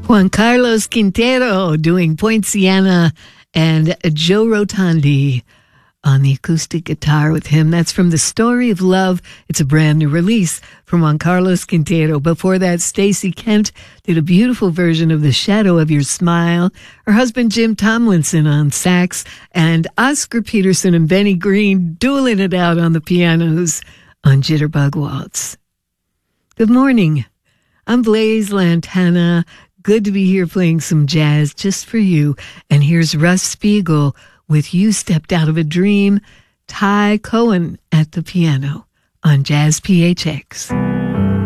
Juan Carlos Quintero doing Poinciana and Joe Rotondi on the acoustic guitar with him. That's from The Story of Love. It's a brand new release from Juan Carlos Quintero. Before that, Stacey Kent did a beautiful version of The Shadow of Your Smile. Her husband, Jim Tomlinson, on sax, and Oscar Peterson and Benny Green dueling it out on the pianos on Jitterbug Waltz. Good morning. I'm Blaze Lantana. Good to be here playing some jazz just for you. And here's Russ Spiegel with You Stepped Out of a Dream, Ty Cohen at the piano on Jazz PHX.